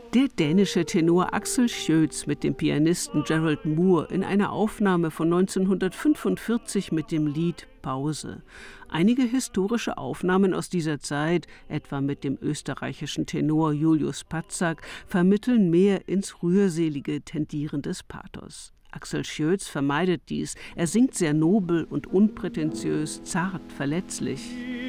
Der dänische Tenor Axel Schjødz mit dem Pianisten Gerald Moore in einer Aufnahme von 1945 mit dem Lied Pause. Einige historische Aufnahmen aus dieser Zeit, etwa mit dem österreichischen Tenor Julius Patzak, vermitteln mehr ins Rührselige tendierendes Pathos. Axel Schjødz vermeidet dies. Er singt sehr nobel und unprätentiös, zart, verletzlich.